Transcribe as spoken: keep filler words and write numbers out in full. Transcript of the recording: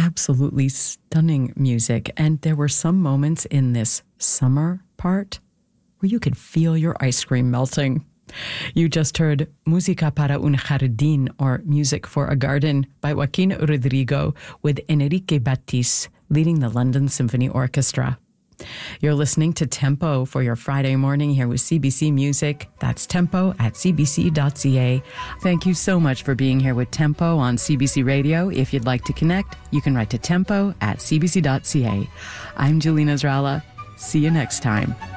absolutely stunning music. And there were some moments in this summer part where you could feel your ice cream melting. You just heard Música para un Jardín, or Music for a Garden, by Joaquin Rodrigo, with Enrique Batis leading the London Symphony Orchestra. You're listening to Tempo for your Friday morning here with C B C Music. That's Tempo at c b c dot c a. Thank you so much for being here with Tempo on C B C Radio. If you'd like to connect, you can write to tempo at c b c dot c a. I'm Julina Zrala. See you next time.